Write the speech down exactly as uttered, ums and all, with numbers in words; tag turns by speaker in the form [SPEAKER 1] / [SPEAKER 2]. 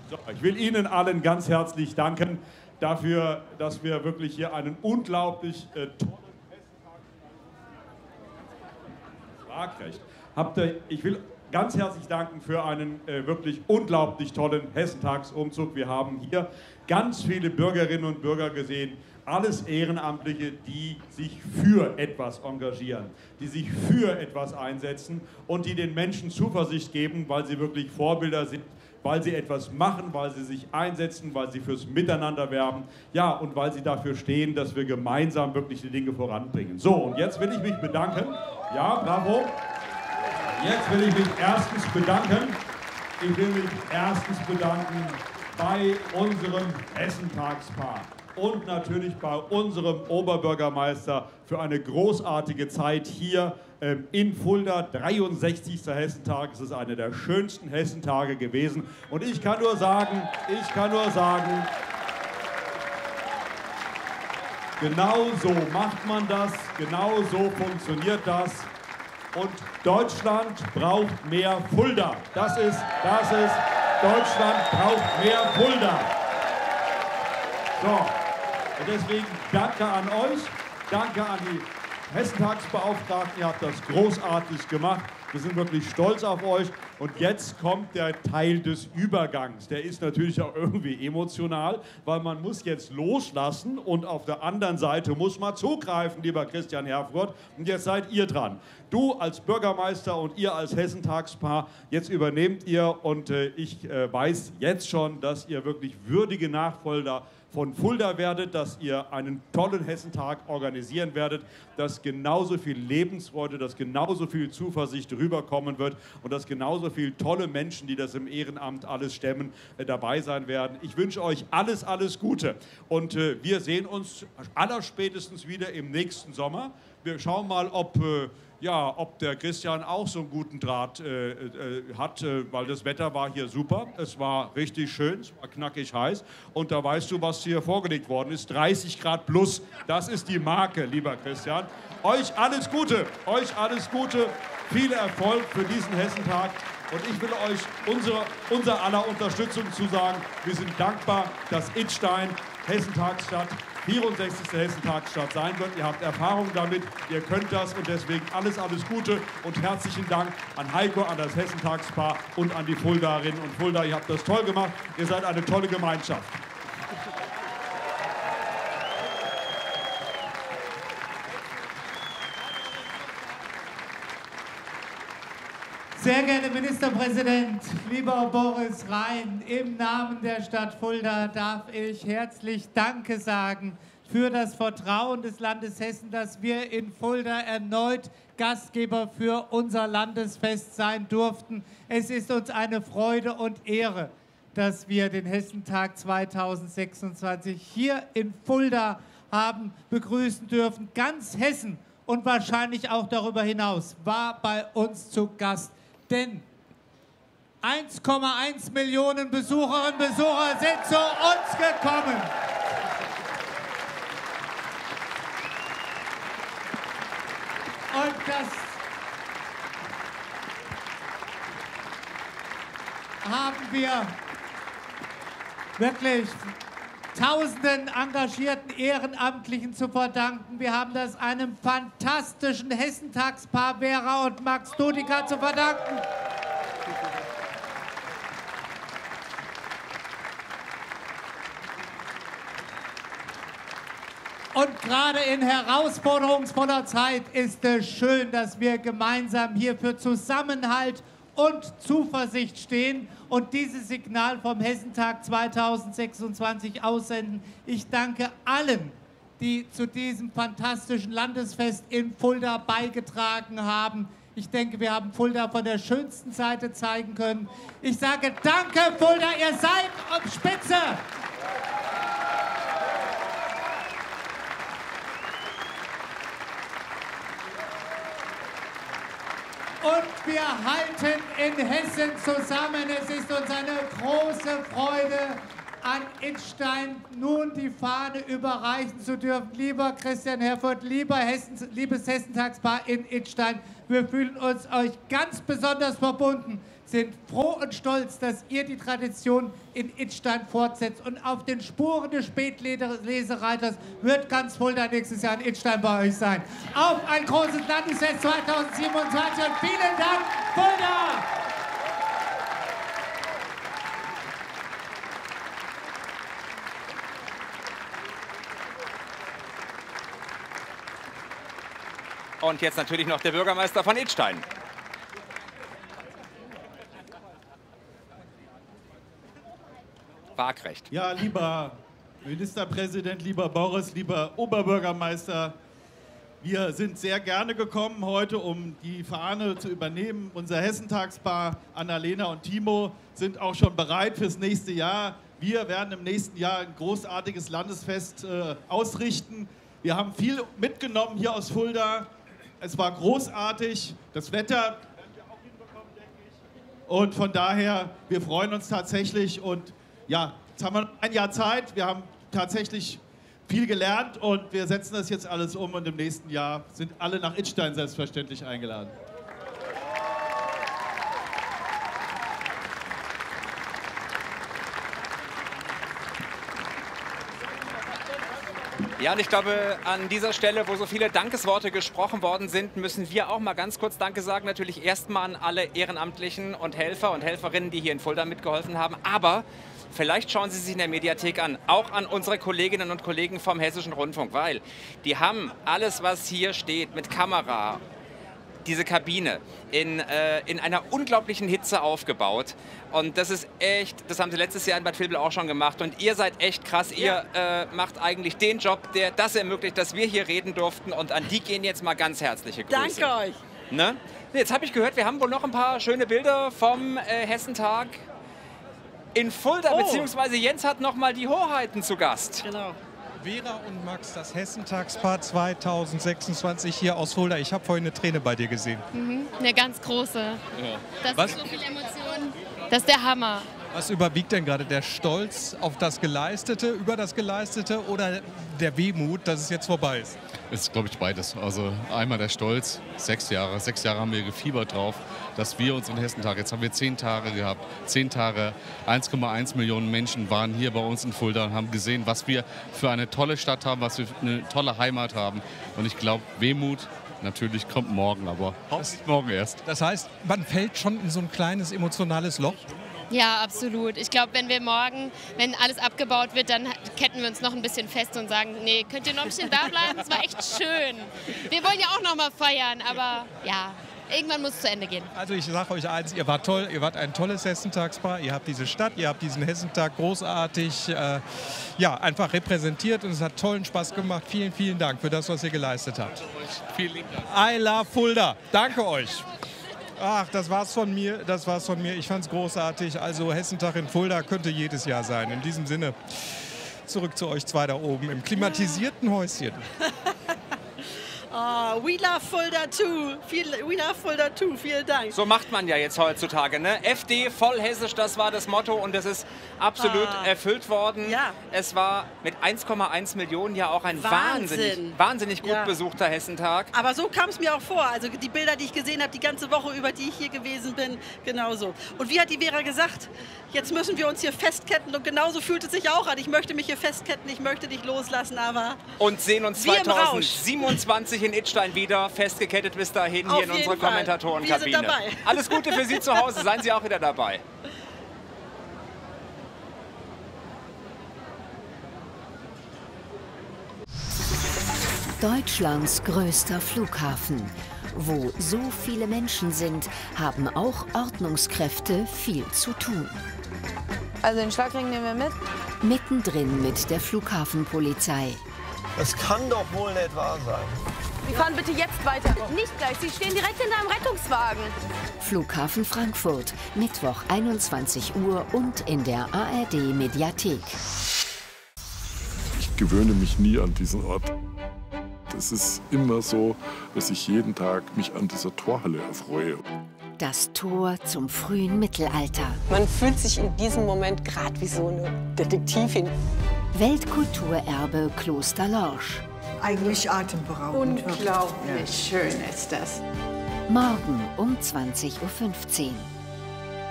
[SPEAKER 1] So, ich will Ihnen allen ganz herzlich danken dafür, dass wir wirklich hier einen unglaublich äh, tollen Hessentag habt ihr. Ich will ganz herzlich danken für einen äh, wirklich unglaublich tollen Hessentagsumzug. Wir haben hier ganz viele Bürgerinnen und Bürger gesehen, alles Ehrenamtliche, die sich für etwas engagieren, die sich für etwas einsetzen und die den Menschen Zuversicht geben, weil sie wirklich Vorbilder sind, weil sie etwas machen, weil sie sich einsetzen, weil sie fürs Miteinander werben, ja, und weil sie dafür stehen, dass wir gemeinsam wirklich die Dinge voranbringen. So, und jetzt will ich mich bedanken. Ja, bravo. Jetzt will ich mich erstens bedanken. Ich will mich erstens bedanken bei unserem Hessentagspaar und natürlich bei unserem Oberbürgermeister für eine großartige Zeit hier ähm, in Fulda. dreiundsechzigster Hessentag. Es ist einer der schönsten Hessentage gewesen. Und ich kann nur sagen, ich kann nur sagen, genau so macht man das, genau so funktioniert das. Und Deutschland braucht mehr Fulda. Das ist, das ist, Deutschland braucht mehr Fulda. So, und deswegen danke an euch, danke an die Hessentagsbeauftragten, ihr habt das großartig gemacht. Wir sind wirklich stolz auf euch. Und jetzt kommt der Teil des Übergangs. Der ist natürlich auch irgendwie emotional, weil man muss jetzt loslassen und auf der anderen Seite muss man zugreifen, lieber Christian Herfurth. Und jetzt seid ihr dran. Du als Bürgermeister und ihr als Hessentagspaar, jetzt übernehmt ihr und äh, ich äh, weiß jetzt schon, dass ihr wirklich würdige Nachfolger von Fulda werdet, dass ihr einen tollen Hessentag organisieren werdet, dass genauso viel Lebensfreude, dass genauso viel Zuversicht rüberkommen wird und dass genauso viele tolle Menschen, die das im Ehrenamt alles stemmen, äh, dabei sein werden. Ich wünsche euch alles, alles Gute und äh, wir sehen uns allerspätestens wieder im nächsten Sommer. Wir schauen mal, ob... Äh, Ja, ob der Christian auch so einen guten Draht äh, äh, hat, äh, weil das Wetter war hier super. Es war richtig schön, es war knackig heiß. Und da weißt du, was hier vorgelegt worden ist, dreißig Grad plus. Das ist die Marke, lieber Christian. Euch alles Gute, euch alles Gute, viel Erfolg für diesen Hessentag. Und ich will euch unsere, unser aller Unterstützung zusagen. Wir sind dankbar, dass Idstein Hessentagsstadt, vierundsechzigste Hessentagsstadt sein wird. Ihr habt Erfahrung damit, ihr könnt das und deswegen alles, alles Gute und herzlichen Dank an Heiko, an das Hessentagspaar und an die Fuldarinnen und Fulda. Ihr habt das toll gemacht, ihr seid eine tolle Gemeinschaft.
[SPEAKER 2] Sehr geehrter Ministerpräsident, lieber Boris Rhein, im Namen der Stadt Fulda darf ich herzlich Danke sagen für das Vertrauen des Landes Hessen, dass wir in Fulda erneut Gastgeber für unser Landesfest sein durften. Es ist uns eine Freude und Ehre, dass wir den Hessentag zweitausendsechsundzwanzig hier in Fulda haben begrüßen dürfen. Ganz Hessen und wahrscheinlich auch darüber hinaus war bei uns zu Gast. Denn eins Komma eins Millionen Besucherinnen und Besucher sind zu uns gekommen. Und das haben wir wirklich Tausenden engagierten Ehrenamtlichen zu verdanken. Wir haben das einem fantastischen Hessentagspaar Vera und Max Dudika zu verdanken. Und gerade in herausforderungsvoller Zeit ist es schön, dass wir gemeinsam hier für Zusammenhalt und Zuversicht stehen und dieses Signal vom Hessentag zweitausendsechsundzwanzig aussenden. Ich danke allen, die zu diesem fantastischen Landesfest in Fulda beigetragen haben. Ich denke, wir haben Fulda von der schönsten Seite zeigen können. Ich sage danke, Fulda, ihr seid auf Spitze! Und wir halten in Hessen zusammen. Es ist uns eine große Freude, an Idstein nun die Fahne überreichen zu dürfen. Lieber Christian Herfurth, lieber Hessen, liebes Hessentagspaar in Idstein, wir fühlen uns euch ganz besonders verbunden. sind froh und stolz, dass ihr die Tradition in Idstein fortsetzt. Und auf den Spuren des Spätlesereiters wird ganz Fulda nächstes Jahr in Idstein bei euch sein. Auf ein großes Landesfest zweitausendsiebenundzwanzig und vielen Dank, Fulda!
[SPEAKER 3] Und jetzt natürlich noch der Bürgermeister von Idstein. Waagrecht.
[SPEAKER 4] Ja, lieber Ministerpräsident, lieber Boris, lieber Oberbürgermeister, wir sind sehr gerne gekommen heute, um die Fahne zu übernehmen. Unser Hessentagspaar Annalena und Timo sind auch schon bereit fürs nächste Jahr. Wir werden im nächsten Jahr ein großartiges Landesfest äh, ausrichten. Wir haben viel mitgenommen hier aus Fulda. Es war großartig. Das Wetter werden wir auch hinbekommen, denke ich. Und von daher, wir freuen uns tatsächlich. Und ja, jetzt haben wir ein Jahr Zeit. Wir haben tatsächlich viel gelernt und wir setzen das jetzt alles um. Und im nächsten Jahr sind alle nach Idstein selbstverständlich eingeladen.
[SPEAKER 3] Ja, und ich glaube, an dieser Stelle, wo so viele Dankesworte gesprochen worden sind, müssen wir auch mal ganz kurz Danke sagen. Natürlich erstmal an alle Ehrenamtlichen und Helfer und Helferinnen, die hier in Fulda mitgeholfen haben. Aber vielleicht schauen Sie sich in der Mediathek an, auch an unsere Kolleginnen und Kollegen vom Hessischen Rundfunk, weil die haben alles, was hier steht, mit Kamera, diese Kabine, in, äh, in einer unglaublichen Hitze aufgebaut. Und das ist echt, das haben sie letztes Jahr in Bad Vilbel auch schon gemacht. Und ihr seid echt krass. Ihr äh, macht eigentlich den Job, der das ermöglicht, dass wir hier reden durften. Und an die gehen jetzt mal ganz herzliche Grüße.
[SPEAKER 5] Danke euch.
[SPEAKER 3] Ne? Jetzt habe ich gehört, wir haben wohl noch ein paar schöne Bilder vom äh, Hessentag in Fulda.
[SPEAKER 5] Oh.
[SPEAKER 3] Beziehungsweise Jens hat noch mal die Hoheiten zu Gast.
[SPEAKER 5] Genau.
[SPEAKER 6] Vera und Max, das Hessentagspaar zweitausendsechsundzwanzig hier aus Fulda. Ich habe vorhin eine Träne bei dir gesehen.
[SPEAKER 7] Mhm, eine ganz große.
[SPEAKER 6] Ja.
[SPEAKER 7] Das
[SPEAKER 6] Was?
[SPEAKER 7] ist so viel Emotionen. Das ist der Hammer.
[SPEAKER 6] Was überwiegt denn gerade? Der Stolz auf das Geleistete, über das Geleistete oder der Wehmut, dass es jetzt vorbei ist?
[SPEAKER 8] Ist, glaube ich, beides. Also einmal der Stolz, sechs Jahre. Sechs Jahre haben wir gefiebert drauf, dass wir unseren Hessentag, jetzt haben wir zehn Tage gehabt. Zehn Tage, eins Komma eins Millionen Menschen waren hier bei uns in Fulda und haben gesehen, was wir für eine tolle Stadt haben, was wir für eine tolle Heimat haben. Und ich glaube, Wehmut natürlich kommt morgen, aber hoffentlich morgen erst.
[SPEAKER 6] Das heißt, man fällt schon in so ein kleines emotionales Loch?
[SPEAKER 7] Ja, absolut. Ich glaube, wenn wir morgen, wenn alles abgebaut wird, dann ketten wir uns noch ein bisschen fest und sagen, nee, könnt ihr noch ein bisschen da bleiben? Es war echt schön. Wir wollen ja auch noch mal feiern, aber ja, irgendwann muss es zu Ende gehen.
[SPEAKER 6] Also ich sage euch eins, ihr wart toll, ihr wart ein tolles Hessentagspaar, ihr habt diese Stadt, ihr habt diesen Hessentag großartig, äh, ja, einfach repräsentiert und es hat tollen Spaß gemacht. Vielen, vielen Dank für das, was ihr geleistet habt.
[SPEAKER 8] Vielen lieben Dank.
[SPEAKER 6] I love Fulda. Danke euch. Ach, das war's von mir, das war's von mir. Ich fand's großartig. Also Hessentag in Fulda könnte jedes Jahr sein. In diesem Sinne, zurück zu euch zwei da oben im klimatisierten Häuschen.
[SPEAKER 5] Oh, we love Fulda too. Viel, we love Fulda too. Vielen Dank.
[SPEAKER 3] So macht man ja jetzt heutzutage, ne? F D, voll hessisch, das war das Motto und das ist absolut
[SPEAKER 5] ah.
[SPEAKER 3] erfüllt worden.
[SPEAKER 5] Ja.
[SPEAKER 3] Es war mit eins Komma eins Millionen ja auch ein
[SPEAKER 5] Wahnsinn.
[SPEAKER 3] wahnsinnig, wahnsinnig gut
[SPEAKER 5] Ja.
[SPEAKER 3] besuchter Hessentag.
[SPEAKER 5] Aber so kam es mir auch vor. Also die Bilder, die ich gesehen habe, die ganze Woche über, die ich hier gewesen bin, genauso. Und wie hat die Vera gesagt? Jetzt müssen wir uns hier festketten und genauso fühlt es sich auch an. Ich möchte mich hier festketten, ich möchte dich loslassen, aber
[SPEAKER 3] Und sehen uns
[SPEAKER 5] wie im
[SPEAKER 3] zweitausendsiebenundzwanzig in Idstein wieder, festgekettet bis dahin
[SPEAKER 5] Auf
[SPEAKER 3] hier in
[SPEAKER 5] jeden
[SPEAKER 3] unserer
[SPEAKER 5] Fall.
[SPEAKER 3] Kommentatorenkabine.
[SPEAKER 5] Wir sind dabei.
[SPEAKER 3] Alles Gute für Sie zu Hause, seien Sie auch wieder dabei.
[SPEAKER 9] Deutschlands größter Flughafen. Wo so viele Menschen sind, haben auch Ordnungskräfte viel zu tun.
[SPEAKER 10] Also den Schlagring nehmen wir mit.
[SPEAKER 9] Mittendrin mit der Flughafenpolizei.
[SPEAKER 11] Das kann doch wohl nicht wahr sein.
[SPEAKER 10] Sie fahren bitte jetzt weiter. Nicht gleich, Sie stehen direkt hinter einem Rettungswagen.
[SPEAKER 9] Flughafen Frankfurt, Mittwoch einundzwanzig Uhr und in der A R D-Mediathek.
[SPEAKER 12] Ich gewöhne mich nie an diesen Ort. Es ist immer so, dass ich jeden Tag mich an dieser Torhalle erfreue.
[SPEAKER 9] Das Tor zum frühen Mittelalter.
[SPEAKER 10] Man fühlt sich in diesem Moment gerade wie so eine Detektivin.
[SPEAKER 9] Weltkulturerbe Kloster Lorsch.
[SPEAKER 13] Eigentlich atemberaubend.
[SPEAKER 10] Unglaublich schön ist das.
[SPEAKER 9] Morgen um zwanzig Uhr fünfzehn.